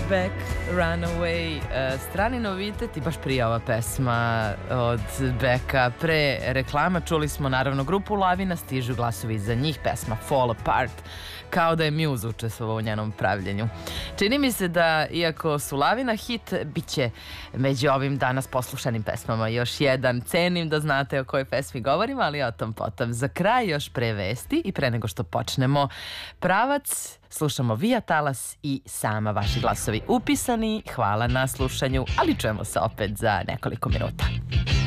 Back, Runaway, strani novitet i baš prije ova pesma od Becka. Pre reklama čuli smo naravno grupu Lavina, stižu glasovi za njih, pesma Fall Apart, kao da je Muse učestvovao u njenom pravljenju. Čini mi se da, iako su Lavina hit, bit će među ovim danas poslušanim pesmama još jedan. Cenim da znate o kojoj pesmi govorim, ali o tom potom. Za kraj još pre vesti i pre nego što počnemo pravac, slušamo Via Talas i Sama, vaši glasovi upisani. Hvala na slušanju, ali čujemo se opet za nekoliko minuta.